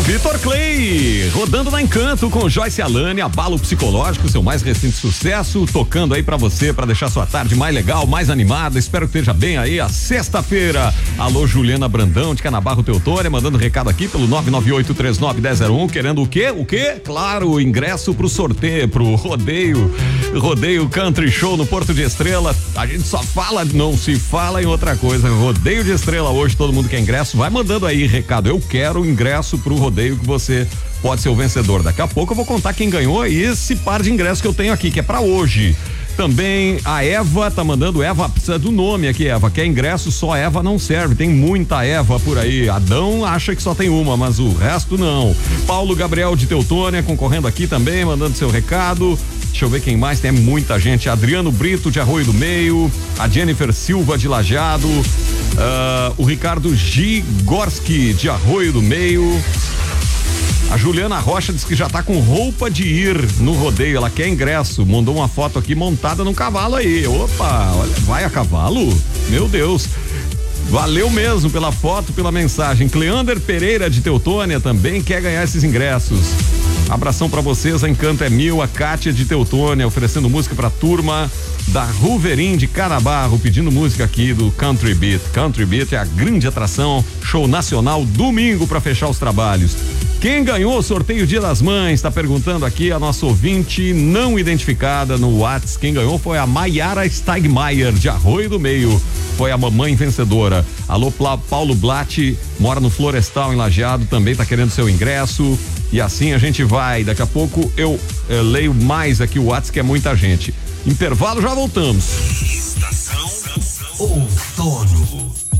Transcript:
Vitor Clay, rodando na Encanto com Joyce Alane, Abalo Psicológico, seu mais recente sucesso, tocando aí pra você, pra deixar sua tarde mais legal, mais animada. Espero que esteja bem aí a sexta-feira. Alô, Juliana Brandão de Canabarro Teutônia, mandando recado aqui pelo 998391001, querendo o quê? O quê? Claro, ingresso pro sorteio, pro rodeio Country Show no Porto de Estrela. A gente só fala, não se fala em outra coisa. Rodeio de Estrela hoje, todo mundo quer ingresso, vai mandando aí recado. Eu quero ingresso pro rodeio que você pode ser o vencedor. Daqui a pouco eu vou contar quem ganhou esse par de ingressos que eu tenho aqui, que é pra hoje. Também a Eva tá mandando, Eva, precisa do nome aqui, Eva, quer ingresso, só Eva não serve, tem muita Eva por aí. Adão acha que só tem uma, mas o resto não. Paulo Gabriel de Teutônia concorrendo aqui também, mandando seu recado. Deixa eu ver quem mais, tem muita gente. Adriano Brito de Arroio do Meio, a Jennifer Silva de Lajeado, o Ricardo Gigorski de Arroio do Meio. A Juliana Rocha diz que já tá com roupa de ir no rodeio, ela quer ingresso, mandou uma foto aqui montada num cavalo aí. Opa, olha, vai a cavalo? Meu Deus. Valeu mesmo pela foto, pela mensagem. Cleander Pereira de Teutônia também quer ganhar esses ingressos. Abração pra vocês, a Encanto é mil, a Kátia de Teutônia oferecendo música pra turma da Ruverim de Canabarro, pedindo música aqui do Country Beat. Country Beat é a grande atração, show nacional, domingo pra fechar os trabalhos. Quem ganhou o sorteio Dia das Mães? Tá perguntando aqui a nossa ouvinte não identificada no WhatsApp. Quem ganhou foi a Maiara Steigmeier de Arroio do Meio. Foi a mamãe vencedora. Alô, Paulo Blatt, mora no Florestal em Lajeado, também tá querendo seu ingresso. E assim a gente vai. Daqui a pouco eu leio mais aqui o WhatsApp, que é muita gente. Intervalo, já voltamos. Estação Outono.